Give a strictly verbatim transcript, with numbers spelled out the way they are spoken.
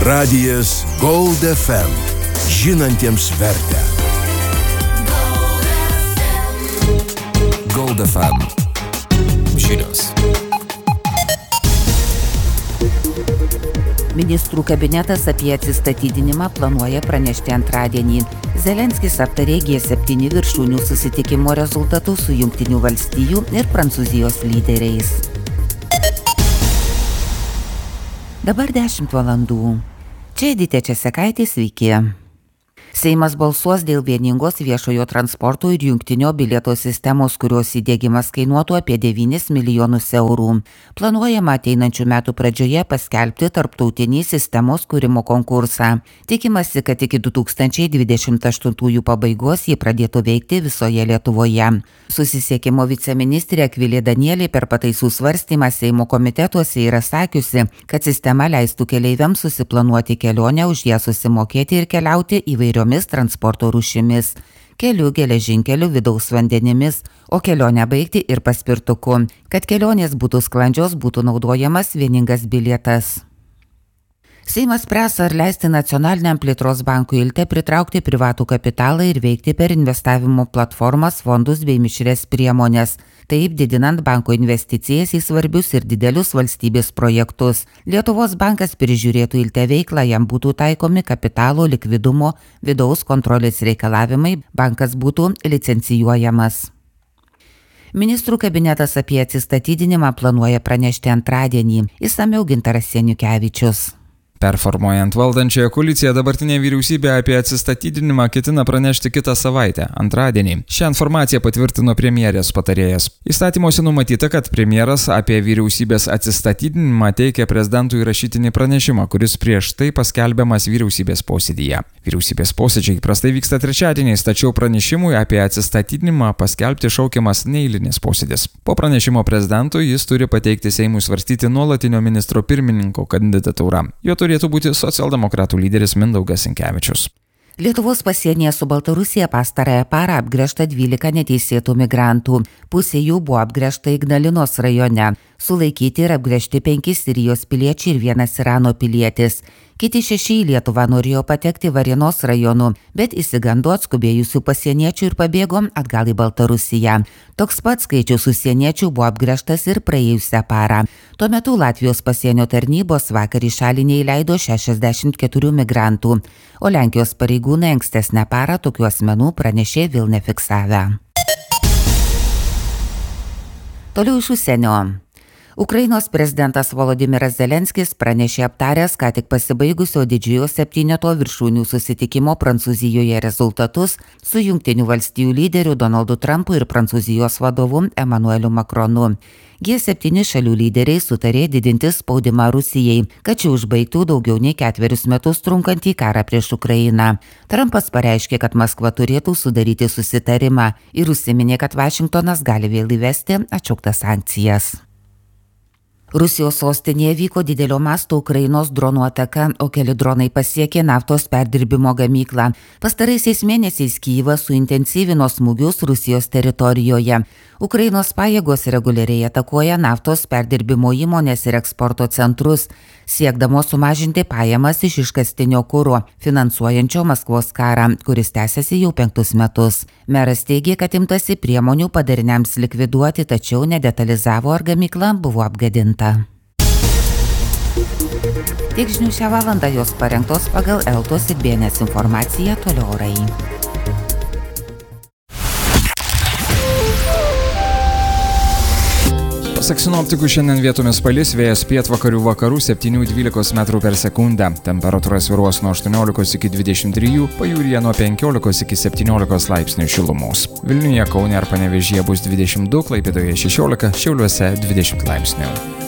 Radijas Gold F M. Žinantiems vertę. Gold F M. Žinios. Ministrų kabinetas apie atsistatydinimą planuoja pranešti antradienį. Zelenskis aptarė G septyni viršūnių susitikimo rezultatus su Jungtinių valstijų ir Prancūzijos lyderiais. Dabar dešimt valandų. Čia Editė Česekaitė, sveiki. Seimas balsuos dėl vieningos viešojo transporto ir jungtinio bilieto sistemos, kurios įdiegimas kainuotų apie devynis milijonus eurų. Planuojama ateinančių metų pradžioje paskelbti tarptautinį sistemos kūrimo konkursą. Tikimasi, kad iki du tūkstančiai dvidešimt aštuntųjų pabaigos jį pradėtų veikti visoje Lietuvoje. Susisiekimo viceministrė Akvilė Danielė per pataisų svarstymą Seimo komitetuose yra sakiusi, kad sistema leistų keleiviams susiplanuoti kelionę, už ją susimokėti ir keliauti įvairiomis transporto rūšimis – keliu, geležinkeliu, vidaus vandenimis, o kelionę baigti ir paspirtuku. Kad kelionės būtų sklandžios, būtų naudojamas vieningas bilietas. Seimas spręs, ar leisti Nacionaliniam plėtros bankui Ilte pritraukti privatų kapitalą ir veikti per investavimo platformas, fondus bei mišrias priemonės, taip didinant banko investicijas į svarbius ir didelius valstybės projektus. Lietuvos bankas prižiūrėtų Ilte veiklą, jam būtų taikomi kapitalo, likvidumo, vidaus kontrolės reikalavimai, bankas būtų licencijuojamas. Ministrų kabinetas apie atsistatydinimą planuoja pranešti antradienį. Išsamiau Gintaras Seniukevičius. Performuojant valdančiąją koaliciją, dabartinė vyriausybė apie atsistatydinimą ketina pranešti kitą savaitę, antradienį. Šią informaciją patvirtino premjerės patarėjas. Įstatymuose numatyta, kad premjeras apie vyriausybės atsistatydinimą teikia prezidentui rašytinį pranešimą, kuris prieš tai paskelbiamas vyriausybės posėdyje. Vyriausybės posėdžiai įprastai vyksta trečiadieniais, tačiau pranešimui apie atsistatydinimą paskelbti šaukiamas neeilinis posėdis. Po pranešimo prezidentui jis turi pateikti Seimui svarstyti nuolatinio ministro pirmininko kandidatūrą. Jo turėtų būti socialdemokratų lyderis Mindaugas Sinkevičius. Lietuvos pasienyje su Baltarusija pastarąją parą apgręžta dvylika neteisėtų migrantų. Pusė jų buvo apgręžta Ignalinos rajone. Sulaikyti ir apgręžti penki Sirijos piliečiai ir vienas Irano pilietis. Kiti šeši į Lietuvą norėjo patekti Varėnos rajonu, bet išsigando atskubėjusių pasieniečių ir pabėgo atgal į Baltarusiją. Toks pats skaičius užsieniečių buvo apgręžtas ir praėjusią parą. Tuo metu Latvijos pasienio tarnybos vakar į šalį neįleido šešiasdešimt keturių migrantų, o Lenkijos pareigūnai ankstesnę parą tokių asmenų pranešė vėl nefiksavę. Toliau iš užsienio. Ukrainos prezidentas Volodymyras Zelenskis pranešė aptaręs ką tik pasibaigusio didžiojo septyneto viršūnių susitikimo Prancūzijoje rezultatus su Jungtinių valstijų lyderiu Donaldu Trumpu ir Prancūzijos vadovu Emanueliu Macronu. G septyni šalių lyderiai sutarė didinti spaudimą Rusijai, kad ši užbaigtų daugiau nei ketverius metus trunkantį karą prieš Ukrainą. Trumpas pareiškė, kad Maskva turėtų sudaryti susitarimą ir užsiminė, kad Vašingtonas gali vėl įvesti atšauktas sankcijas. Rusijos sostinėje vyko didelio masto Ukrainos dronų ataka, o keli dronai pasiekė naftos perdirbimo gamyklą. Pastaraisiais mėnesiais Kyjivas suintensyvino smūgius Rusijos teritorijoje. Ukrainos pajėgos reguliariai atakuoja naftos perdirbimo įmonės ir eksporto centrus, siekdamos sumažinti pajamas iš iškastinio kuro, finansuojančio Maskvos karą, kuris tęsiasi jau penktus metus. Meras teigė, kad imtasi priemonių padariniams likviduoti, tačiau nedetalizavo, ar gamykla buvo apgadinta. Tiek žinių šią valandą, jos parengtos pagal Eltos ir B N S informaciją, toliau orai. Pasak sinoptikų, šiandien vietomis palis, vėjas pietvakarių vakarų septynių dvylikos metrų per sekundę. Temperatūra svyruos nuo aštuoniolikos iki dvidešimt trijų, pajūryje nuo penkiolikos iki septyniolikos laipsnių šilumos. Vilniuje, Kaune ir Panevėžyje bus dvidešimt du, Klaipėdoje šešiolika, Šiauliuose dvidešimt laipsnių.